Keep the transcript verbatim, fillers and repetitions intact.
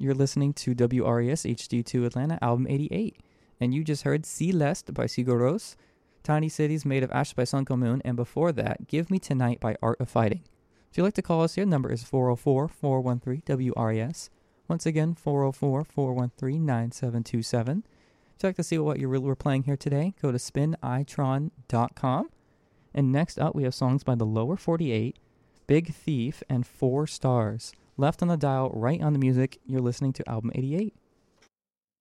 You're listening to W R E S H D two Atlanta, album eighty-eight. And you just heard Celeste by Sigur Rós, Tiny Cities Made of Ash by Sunko Moon, and before that, Give Me Tonight by Art of Fighting. If you'd like to call us here, the number is four oh four, four one three, W R E S. Once again, four oh four, four one three, nine seven two seven. If you'd like to see what you're, we're playing here today, go to spin i tron dot com. And next up, we have songs by the Lower forty-eight, Big Thief, and Four Stars. Left on the dial, right on the music, you're listening to album eighty-eight.